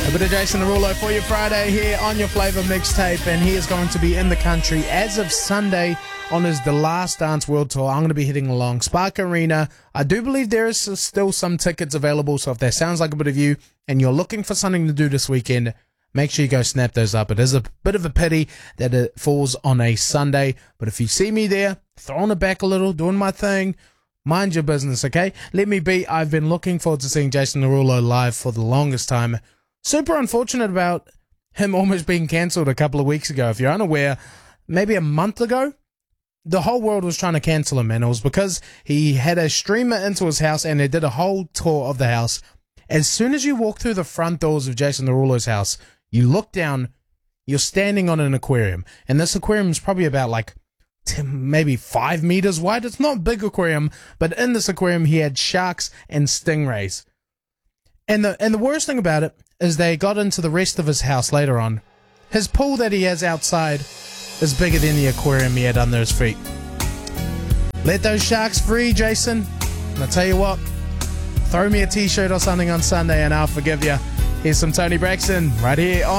A bit of Jason Derulo for your Friday here on your Flavor Mixtape, and he is going to be in the country as of Sunday on his The Last Dance World Tour. I'm going to be hitting along Spark Arena. I do believe there is still some tickets available, so if that sounds like a bit of you and you're looking for something to do this weekend, make sure you go snap those up. It is a bit of a pity that it falls on a Sunday, but if you see me there, throwing it back a little, doing my thing, mind your business, okay? Let me be. I've been looking forward to seeing Jason Derulo live for the longest time. Super unfortunate about him almost being cancelled a couple of weeks ago. If you're unaware, maybe a month ago, the whole world was trying to cancel him, and it was because he had a streamer into his house and they did a whole tour of the house. As soon as you walk through the front doors of Jason Derulo's house, you look down, you're standing on an aquarium, and this aquarium is probably about like maybe 5 meters wide. It's not a big aquarium, but in this aquarium he had sharks and stingrays. And the worst thing about it is they got into the rest of his house later on. His pool that he has outside is bigger than the aquarium he had under his feet. Let those sharks free, Jason. And I'll tell you what, throw me a t-shirt or something on Sunday and I'll forgive you. Here's some Tony Braxton right here on